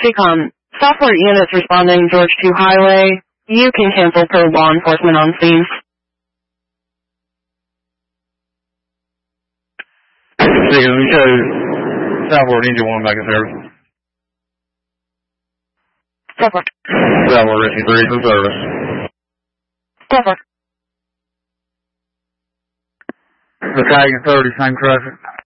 CCOM. Software units responding George 2 Highway. You can cancel per law enforcement on scene. CCOM, you show Southward Engine 1 back in service. Southward. Southward Rescue 3 for service. Southward. The tag is 30, same traffic.